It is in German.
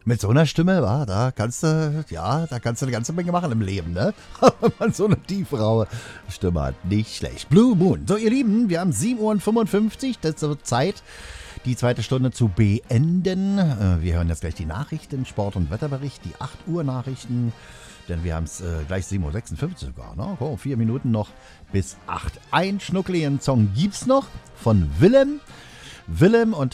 Mit so einer Stimme, da kannst du eine ganze Menge machen im Leben, ne? Wenn man so eine tiefraue Stimme hat. Nicht schlecht. Blue Moon. So, ihr Lieben, wir haben 7:55 Uhr. Das ist so Zeit, die zweite Stunde zu beenden. Wir hören jetzt gleich die Nachrichten, Sport- und Wetterbericht, die 8 Uhr Nachrichten. Denn wir haben es gleich 7:56 Uhr sogar, ne? Oh, 4 Minuten noch bis 8. Ein schnuckeligen Song gibt's noch von Willem. Willem und